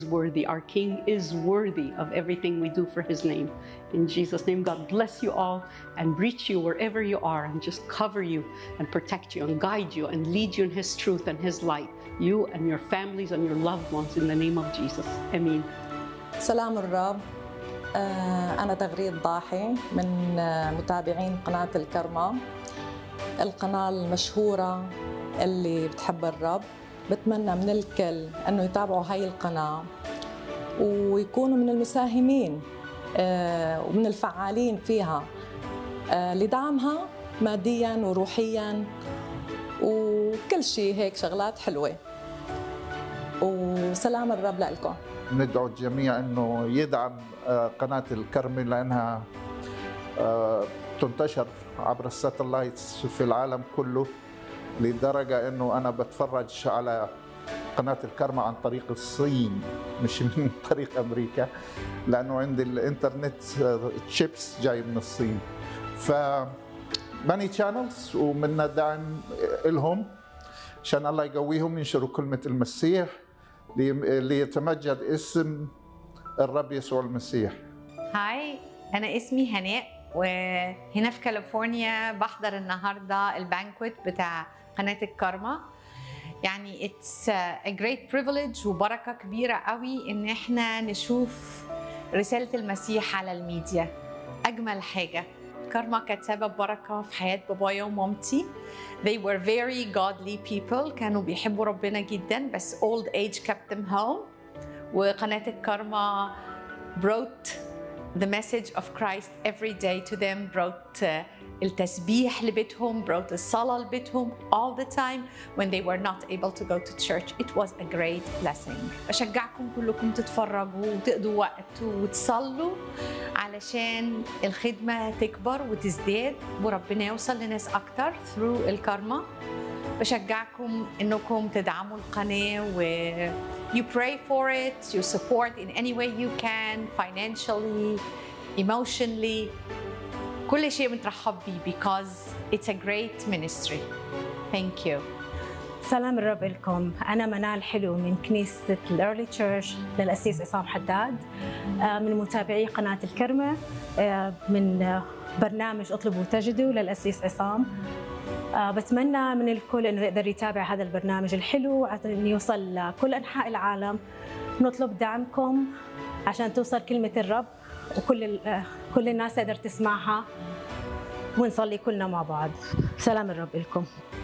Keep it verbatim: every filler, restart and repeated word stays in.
worthy. Our King is worthy of everything we do for His name. In Jesus' name, God bless you all and reach you wherever you are and just cover you and protect you and guide you and lead you in His truth and His light, you and your families and your loved ones, in the name of Jesus. Amen. سلام الرب. أنا تغريد ضاحي من متابعين قناة الكرمة، القناة المشهورة اللي بتحب الرب. بتمنى من الكل أنه يتابعوا هاي القناة ويكونوا من المساهمين ومن الفعالين فيها لدعمها مادياً وروحياً وكل شيء هيك شغلات حلوة. وسلام الرب لكم. ندعو الجميع أنه يدعم قناة الكرمة لأنها تنتشر عبر الساتلايتس في العالم كله، لدرجة أنه أنا بتفرج على قناة الكرمة عن طريق الصين مش من طريق أمريكا، لأنه عندي الإنترنت تشيبس جاي من الصين. ف ماني channels ومنا دعم لهم عشان الله يقويهم ينشروا كلمة المسيح ليتمجد اسم الرب يسوع المسيح. هاي، أنا اسمي هناء وهنا في كاليفورنيا بحضر النهاردة البانكويت بتاع قناة الكرمة. يعني it's a great privilege وبركة كبيرة قوي إن إحنا نشوف رسالة المسيح على الميديا. أجمل حاجة كارما كانت سبب بركة في حياة بابايا ومامتي. They were very godly people، كانوا بيحبوا ربنا جدا، بس old age kept them home. وقناة الكارما brought the message of Christ every day to them، brought uh, التسبيح لبيتهم، brought الصلاة لبيتهم all the time when they were not able to go to church. It was a great blessing. أشجعكم كلكم تتفرجوا وتقضوا وقت وتصلوا علشان الخدمة تكبر وتزداد وربنا يوصل لناس أكتر through الكارما. بشجعكم إنكم تدعموا القناة و you pray for it, you support in any way you can, financially, emotionally. كل شيء مترحب بيه because it's a great ministry. Thank you. سلام الرب لكم. أنا منال حلو من كنيسة الأرلي تشيرش للأسيس عصام حداد، من متابعي قناة الكرمة، من برنامج اطلبوا وتجدوا للأسيس عصام. بتمنى من الكل إنه يقدر يتابع هذا البرنامج الحلو عشان يوصل لكل أنحاء العالم. نطلب دعمكم عشان توصل كلمة الرب وكل كل الناس تقدر تسمعها، ونصلي كلنا مع بعض. سلام الرب لكم.